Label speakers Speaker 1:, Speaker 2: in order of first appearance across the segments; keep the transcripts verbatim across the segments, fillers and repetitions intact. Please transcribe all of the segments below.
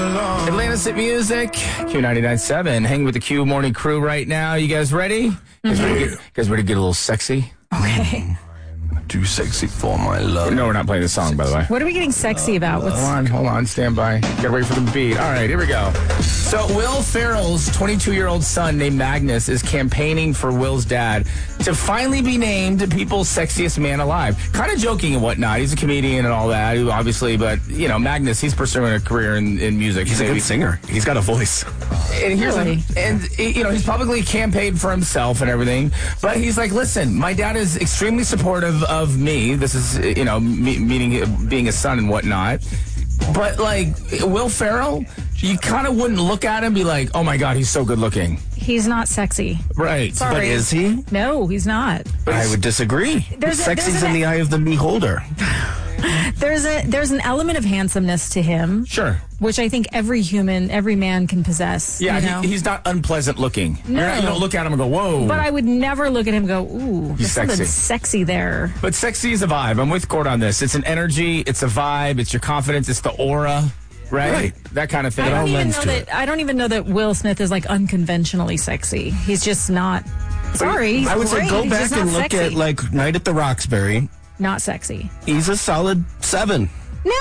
Speaker 1: Atlantis at Music, Q ninety-nine point seven. Hanging with the Q Morning Crew right now. You guys ready? You guys, ready, to get, you guys ready to get a little sexy?
Speaker 2: Okay.
Speaker 3: Too sexy for my love.
Speaker 1: No, we're not playing this song, by the way.
Speaker 2: What are we getting sexy about? What's...
Speaker 1: Hold on, hold on, stand by. Gotta wait for the beat. All right, here we go. So, Will Ferrell's twenty-two-year-old son named Magnus is campaigning for Will's dad to finally be named people's sexiest man alive. Kind of joking and whatnot. He's a comedian and all that, obviously, but, you know, Magnus, he's pursuing a career in, in music.
Speaker 3: He's a good singer. He's got a voice.
Speaker 1: And here's
Speaker 2: Really?
Speaker 1: a, and you know, he's publicly campaigned for himself and everything, but he's like, listen, my dad is extremely supportive of me. This is, you know, me, meaning being a son and whatnot. But like Will Ferrell, you kind of wouldn't look at him and be like, oh my God, he's so good looking.
Speaker 2: He's not sexy.
Speaker 1: Right.
Speaker 2: Sorry.
Speaker 3: But is he?
Speaker 2: No, he's not.
Speaker 3: I would disagree.
Speaker 2: There's a-
Speaker 3: Sexy's
Speaker 2: there's an-
Speaker 3: in the eye of the beholder.
Speaker 2: There's a there's an element of handsomeness to him,
Speaker 1: Sure.
Speaker 2: which I think every human, every man can possess.
Speaker 1: Yeah,
Speaker 2: you know?
Speaker 1: he, he's not unpleasant looking.
Speaker 2: No.
Speaker 1: You're not, you don't look at him and go, whoa.
Speaker 2: But I would never look at him and go, ooh,
Speaker 1: He's
Speaker 2: there's something
Speaker 1: sexy.
Speaker 2: sexy there.
Speaker 1: But sexy is a vibe. I'm with Cord on this. It's an energy. It's a vibe. It's your confidence. It's the aura, right?
Speaker 3: Right.
Speaker 1: That kind of thing.
Speaker 2: I don't
Speaker 3: all
Speaker 2: even
Speaker 3: lends
Speaker 2: know
Speaker 3: to
Speaker 2: that.
Speaker 3: it.
Speaker 2: I don't even know that Will Smith is like unconventionally sexy. He's just not. Sorry, he's
Speaker 3: I would
Speaker 2: great.
Speaker 3: say go
Speaker 2: He's
Speaker 3: back
Speaker 2: just not
Speaker 3: and look
Speaker 2: sexy.
Speaker 3: at like Night at the Roxbury.
Speaker 2: Not sexy.
Speaker 3: He's a solid seven.
Speaker 2: No.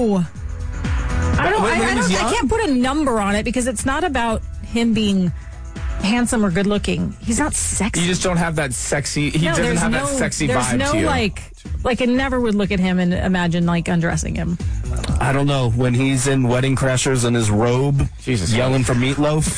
Speaker 2: I don't.
Speaker 1: when
Speaker 2: I,
Speaker 1: he
Speaker 2: I
Speaker 1: was
Speaker 2: don't. I
Speaker 1: young?
Speaker 2: can't put a number on it because it's not about him being handsome or good looking. He's not sexy.
Speaker 1: You just don't have that sexy. He
Speaker 2: no,
Speaker 1: doesn't
Speaker 2: there's
Speaker 1: have
Speaker 2: no,
Speaker 1: that sexy
Speaker 2: there's
Speaker 1: vibe
Speaker 2: no
Speaker 1: to you.
Speaker 2: like, like I never would look at him and imagine like undressing him.
Speaker 3: I don't know. When he's in Wedding Crashers in his robe,
Speaker 1: Jesus
Speaker 3: yelling for Meatloaf.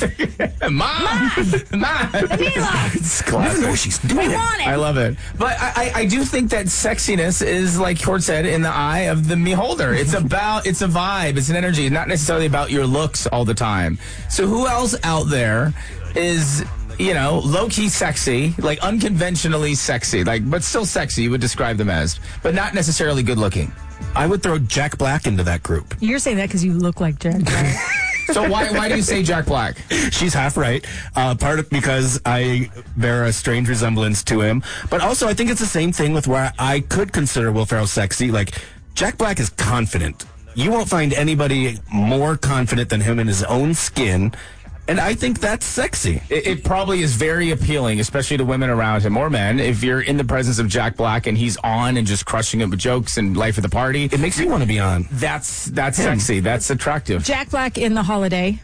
Speaker 1: Mom, Mom.
Speaker 3: It's classic. No, she's doing
Speaker 2: I
Speaker 3: it.
Speaker 2: want it.
Speaker 1: I love it. But I, I, I do think that sexiness is, like Cord said, in the eye of the beholder. It's about, it's a vibe, it's an energy, it's not necessarily about your looks all the time. So who else out there is, you know, low-key sexy, like unconventionally sexy, like, but still sexy, you would describe them as, but not necessarily good-looking?
Speaker 3: I would throw Jack Black into that group.
Speaker 2: You're saying that because you look like Jack Black.
Speaker 1: So why why do you say Jack Black?
Speaker 3: She's half right. Uh, part of because I bear a strange resemblance to him, but also I think it's the same thing with where I could consider Will Ferrell sexy. Like Jack Black is confident. You won't find anybody more confident than him in his own skin, and I think that's sexy.
Speaker 1: It, it probably is very appealing, especially to women around him or men. If you're in the presence of Jack Black and he's on and just crushing it with jokes and life of the party,
Speaker 3: It makes me want to be on.
Speaker 1: that's that's sexy. That's attractive.
Speaker 2: Jack Black in The Holiday.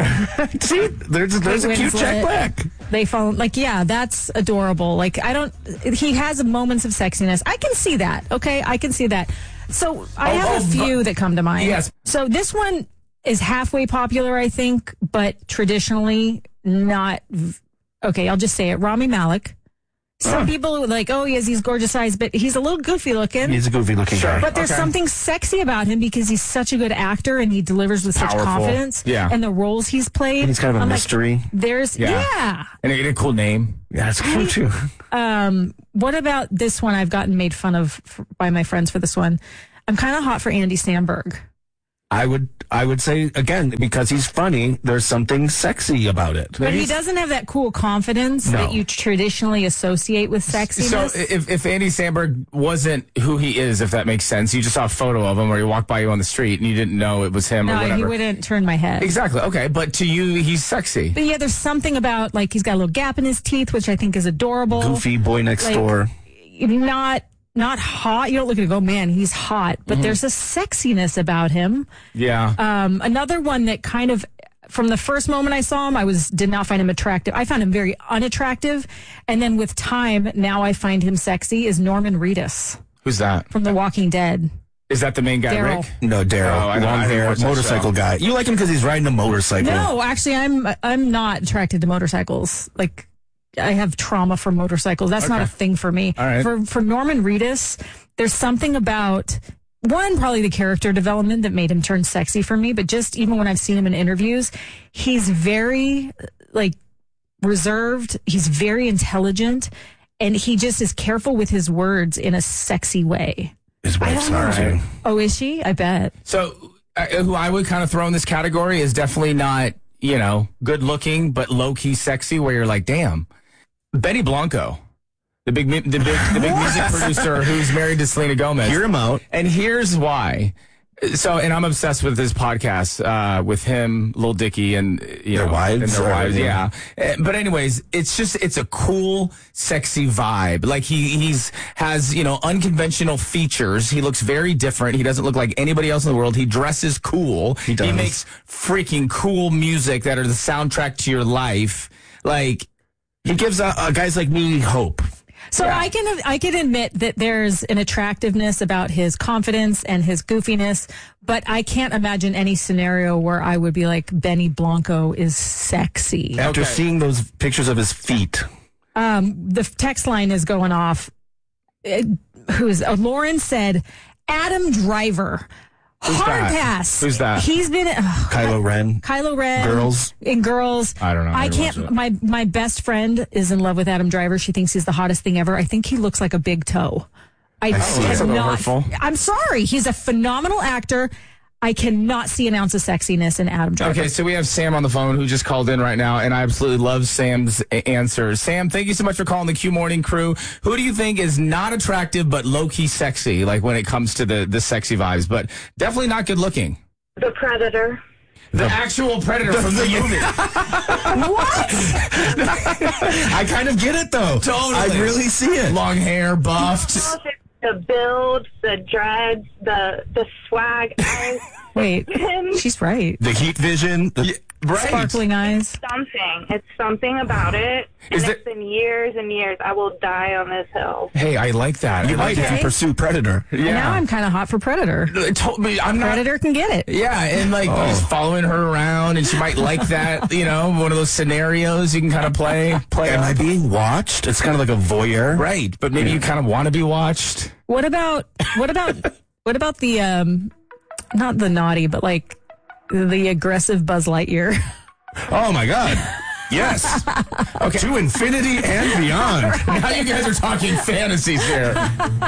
Speaker 3: See, there's there's a cute
Speaker 2: Winslet.
Speaker 3: Jack Black.
Speaker 2: They fall like, yeah, that's adorable. Like, I don't, he has moments of sexiness. I can see that. Okay. I can see that. So I
Speaker 1: Oh,
Speaker 2: have
Speaker 1: oh,
Speaker 2: a few
Speaker 1: but-
Speaker 2: that come to mind.
Speaker 1: Yes.
Speaker 2: So this one is halfway popular, I think, but traditionally not. v- Okay. I'll just say it. Rami Malek. Some people are like, oh, he has these gorgeous eyes, but he's a little goofy looking.
Speaker 3: He's a goofy looking
Speaker 1: Sure.
Speaker 3: guy.
Speaker 2: But there's
Speaker 1: Okay.
Speaker 2: something sexy about him because he's such a good actor and he delivers with such
Speaker 1: Powerful.
Speaker 2: confidence.
Speaker 1: Yeah.
Speaker 2: And the roles he's played.
Speaker 3: He's kind of a
Speaker 2: I'm like,
Speaker 3: mystery.
Speaker 2: there's,
Speaker 1: Yeah.
Speaker 2: yeah.
Speaker 1: And a, a cool name.
Speaker 3: Yeah, that's cool too.
Speaker 2: Um, what about this one? I've gotten made fun of f- by my friends for this one. I'm kind of hot for Andy Samberg.
Speaker 3: I would I would say again because he's funny. There's something sexy about it.
Speaker 2: But he doesn't have that cool confidence
Speaker 3: No.
Speaker 2: that you traditionally associate with
Speaker 1: So
Speaker 2: sexiness.
Speaker 1: if, if Andy Samberg wasn't who he is, if that makes sense, you just saw a photo of him or he walked by you on the street and you didn't know it was him or
Speaker 2: no,
Speaker 1: whatever.
Speaker 2: he wouldn't turn my head.
Speaker 1: Exactly. Okay. But to you, he's sexy.
Speaker 2: But yeah, there's something about, like, he's got a little gap in his teeth, which I think is adorable.
Speaker 3: Goofy boy next
Speaker 2: Like,
Speaker 3: door.
Speaker 2: Not not hot. You don't look at it and go, man, he's hot. But there's a sexiness about him.
Speaker 1: Yeah.
Speaker 2: Um, another one that kind of, from the first moment I saw him, I was did not find him attractive. I found him very unattractive, and then with time, now I find him sexy. Is Norman Reedus
Speaker 1: Who's that?
Speaker 2: from The Walking Dead?
Speaker 1: Is that the main guy,
Speaker 2: Daryl.
Speaker 1: Rick?
Speaker 3: No, Daryl.
Speaker 1: Oh, I don't- I
Speaker 3: long
Speaker 1: didn't
Speaker 3: hair,
Speaker 1: watch that
Speaker 3: motorcycle
Speaker 1: show.
Speaker 3: guy. You like him because he's riding a motorcycle.
Speaker 2: No, actually, I'm I'm not attracted to motorcycles. Like, I have trauma from motorcycles. That's not
Speaker 1: Okay.
Speaker 2: a thing for me.
Speaker 1: All right.
Speaker 2: For for Norman Reedus, there's something about. One, probably the character development that made him turn sexy for me, but just even when I've seen him in interviews, he's very, like, reserved. He's very intelligent, and he just is careful with his words in a sexy way.
Speaker 3: His wife's
Speaker 2: don't
Speaker 3: not
Speaker 1: know.
Speaker 3: too.
Speaker 2: Oh, is she? I bet.
Speaker 1: So, uh, who I would kind of throw in this category is definitely not, you know, good looking, but low key sexy, where you're like, damn. Benny Blanco, the big, mu- the big, the big music producer who's married to Selena Gomez.
Speaker 3: Hear him out.
Speaker 1: And here's why. So, and I'm obsessed with his podcast, uh, with him, Lil Dicky, and you
Speaker 3: Their
Speaker 1: know,
Speaker 3: wives,
Speaker 1: and their
Speaker 3: or-
Speaker 1: wives, yeah. Uh, But anyways, it's just it's a cool, sexy vibe. Like he he's has you know unconventional features. He looks very different. He doesn't look like anybody else in the world. He dresses cool.
Speaker 3: He does.
Speaker 1: He makes freaking cool music that are the soundtrack to your life. Like
Speaker 3: He gives uh, uh, guys like me hope.
Speaker 2: So
Speaker 1: Yeah.
Speaker 2: I can I can admit that there's an attractiveness about his confidence and his goofiness, but I can't imagine any scenario where I would be like, Benny Blanco is sexy.
Speaker 3: After
Speaker 1: Okay.
Speaker 3: seeing those pictures of his feet.
Speaker 2: Um, the text line is going off. It, who's uh, Lauren said, Adam Driver.
Speaker 1: Who's
Speaker 2: Hard
Speaker 1: that?
Speaker 2: pass.
Speaker 1: Who's that?
Speaker 2: He's been uh,
Speaker 3: Kylo Ren.
Speaker 2: Kylo Ren.
Speaker 3: Girls.
Speaker 2: In girls.
Speaker 1: I don't know. I
Speaker 2: I
Speaker 1: didn't
Speaker 2: can't.
Speaker 1: watch it.
Speaker 2: My my best friend is in love with Adam Driver. She thinks he's the hottest thing ever. I think he looks like a big toe. I,
Speaker 3: see. That's
Speaker 1: a little
Speaker 2: cannot.
Speaker 1: hurtful.
Speaker 2: I'm sorry. He's a phenomenal actor. I cannot see an ounce of sexiness in Adam Driver.
Speaker 1: Okay, so we have Sam on the phone who just called in right now, and I absolutely love Sam's a- answers. Sam, thank you so much for calling the Q Morning Crew. Who do you think is not attractive but low-key sexy, like when it comes to the, the sexy vibes, but definitely not good looking?
Speaker 4: The Predator.
Speaker 1: The actual Predator from the movie.
Speaker 3: I kind of get it, though.
Speaker 1: Totally.
Speaker 3: I really see it.
Speaker 1: Long hair, buffed.
Speaker 4: The build, the dreads, the the swag, eyes,
Speaker 2: Wait,
Speaker 4: him.
Speaker 2: she's right.
Speaker 3: The heat vision. The,
Speaker 1: Right.
Speaker 2: Sparkling eyes.
Speaker 4: Something. It's something about it.
Speaker 1: Is
Speaker 4: and
Speaker 1: there-
Speaker 4: it's been years and years. I will die on this hill.
Speaker 1: Hey, I like that.
Speaker 3: You
Speaker 1: I
Speaker 3: like
Speaker 1: like
Speaker 3: if you
Speaker 2: Okay.
Speaker 3: pursue Predator.
Speaker 1: it.
Speaker 2: And now
Speaker 1: Yeah.
Speaker 2: I'm kind of hot for Predator.
Speaker 1: It told me- I'm not.
Speaker 2: Predator can get it.
Speaker 1: Yeah, and like just following her around, and she might like that. You know, one of those scenarios you can kind of play. Play.
Speaker 3: Am I
Speaker 1: out.
Speaker 3: being watched? It's kind of like a voyeur.
Speaker 1: Right, but maybe you kind of want to be watched.
Speaker 2: What about what about what about the um not the naughty, but like the aggressive Buzz Lightyear?
Speaker 3: Oh, my God. Yes.
Speaker 1: Okay.
Speaker 3: To infinity and beyond.
Speaker 1: Now you guys are talking fantasies here.